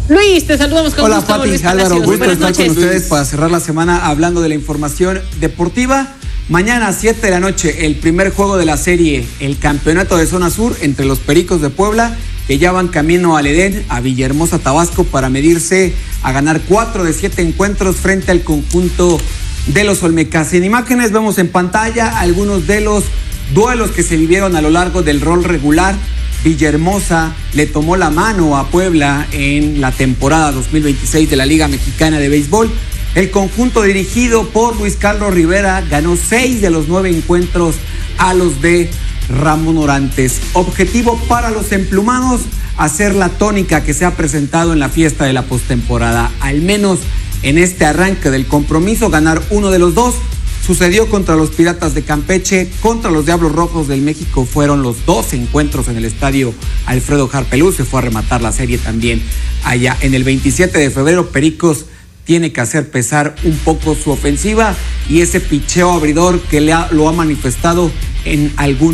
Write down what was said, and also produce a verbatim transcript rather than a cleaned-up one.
Luis, te saludamos con Hola, gusto. Pati, Luis Álvaro, Palacios. gusto Buenas estar noches. con ustedes para cerrar la semana hablando de la información deportiva. Mañana a siete de la noche, el primer juego de la serie, el campeonato de zona sur entre los Pericos de Puebla, que ya van camino al Edén, a Villahermosa, Tabasco, para medirse a ganar cuatro de siete encuentros frente al conjunto de los Olmecas. En imágenes vemos en pantalla algunos de los duelos que se vivieron a lo largo del rol regular. Villahermosa le tomó la mano a Puebla en la temporada dos mil veintiséis de la Liga Mexicana de Béisbol. El conjunto dirigido por Luis Carlos Rivera ganó seis de los nueve encuentros a los de Ramón Orantes. Objetivo para los emplumados, hacer la tónica que se ha presentado en la fiesta de la postemporada. Al menos en este arranque del compromiso, ganar uno de los dos. Sucedió contra los Piratas de Campeche, contra los Diablos Rojos del México. Fueron los dos encuentros en el estadio Alfredo Harpelú. Se fue a rematar la serie también allá. En el veintisiete de febrero, Pericos tiene que hacer pesar un poco su ofensiva y ese picheo abridor que le ha, lo ha manifestado en algún